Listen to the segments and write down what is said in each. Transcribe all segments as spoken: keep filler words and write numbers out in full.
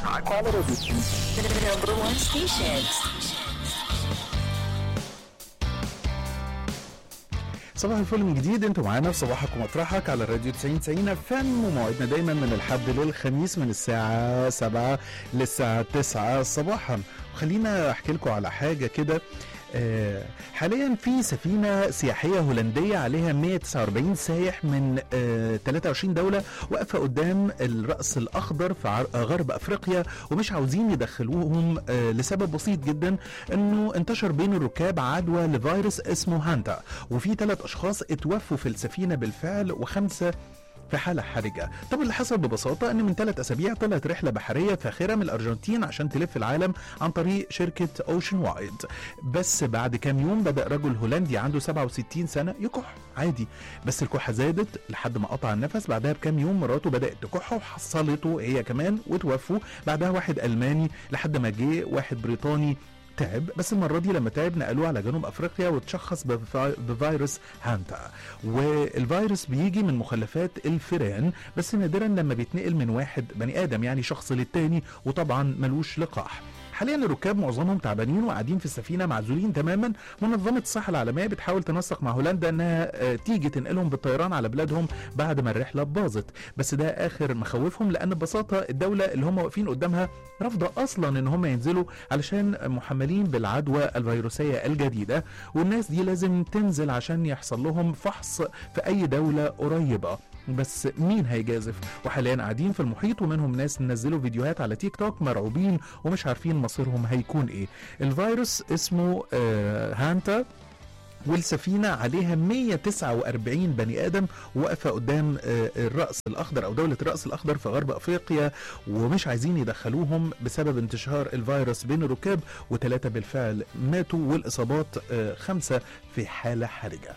معاكم على راديو The number one station. صباح الفل من جديد، انتوا معانا في صباحك ومطرحك على الراديو تسعين تسعين اف ام، وموعدنا دايما من الحد للخميس من الساعة سبعة للساعة تسعة صباحا. وخلينا احكي لكم على حاجة كده. آه حاليا في سفينة سياحية هولندية عليها مية وتسعة وأربعين سايح من آه ثلاثة وعشرين دولة واقفة قدام الرأس الأخضر في غرب أفريقيا، ومش عاوزين يدخلوهم آه لسبب بسيط جدا، انه انتشر بين الركاب عدوى لفيروس اسمه هانتا، وفي ثلاث أشخاص اتوفوا في السفينة بالفعل وخمسة في حالة حرجة. طب اللي حصل ببساطة ان من ثلاث اسابيع طلعت رحلة بحرية فاخرة من الارجنتين عشان تلف العالم عن طريق شركة اوشن وايد، بس بعد كام يوم بدأ رجل هولندي عنده سبعة وستين سنة يكح عادي، بس الكحة زادت لحد ما قطع النفس. بعدها بكام يوم مراته بدأت تكح وحصلته هي كمان وتوفوا. بعدها واحد الماني، لحد ما جه واحد بريطاني تعب، بس المرة دي لما تعب نقلوه على جنوب أفريقيا وتشخص بفيروس هانتا. والفيروس بيجي من مخلفات الفئران، بس نادرا لما بيتنقل من واحد بني آدم يعني شخص للتاني، وطبعا ملوش لقاح. حاليا الركاب معظمهم تعبانين وقاعدين في السفينه معزولين تماما. منظمه الصحه العالميه بتحاول تنسق مع هولندا انها تيجي تنقلهم بالطيران على بلادهم بعد ما الرحله باظت، بس ده اخر مخاوفهم، لان ببساطه الدوله اللي هم واقفين قدامها رافضه اصلا ان هم ينزلوا علشان محملين بالعدوى الفيروسيه الجديده، والناس دي لازم تنزل عشان يحصل لهم فحص في اي دوله قريبه. بس مين هيجازف؟ وحاليا قاعدين في المحيط، ومنهم ناس نزلوا فيديوهات على تيك توك مرعوبين ومش عارفين مصيرهم هيكون ايه. الفيروس اسمه آه هانتا، والسفينة عليها مية وتسعة وأربعين بني آدم واقفة قدام الرأس الأخضر أو دولة الرأس الأخضر في غرب أفريقيا، ومش عايزين يدخلوهم بسبب انتشار الفيروس بين الركاب، وثلاثة بالفعل ماتوا، والإصابات خمسة في حالة حرجة.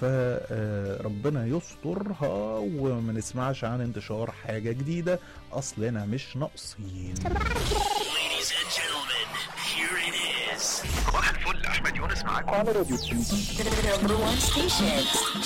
فربنا يسترها وما نسمعش عن انتشار حاجة جديدة، أصلنا مش ناقصين. Ladies and gentlemen, here it is. صباح الفل، أحمد يونس معاكم على راديو The number one station.